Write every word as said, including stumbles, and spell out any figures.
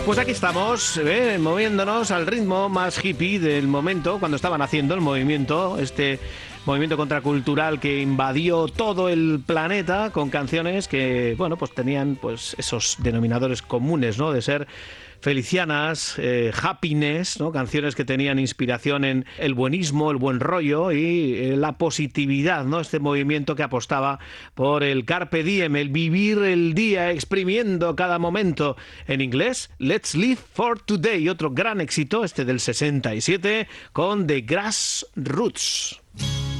Pues aquí estamos, ¿eh? moviéndonos al ritmo más hippie del momento, cuando estaban haciendo el movimiento, este movimiento contracultural que invadió todo el planeta con canciones que, bueno, pues tenían pues esos denominadores comunes, ¿no? De ser felicianas, eh, happiness, ¿no? Canciones que tenían inspiración en el buenismo, el buen rollo y eh, la positividad, ¿no? Este movimiento que apostaba por el carpe diem, el vivir el día exprimiendo cada momento. En inglés, Let's Live for Today, otro gran éxito, este del sesenta y siete, con The Grassroots.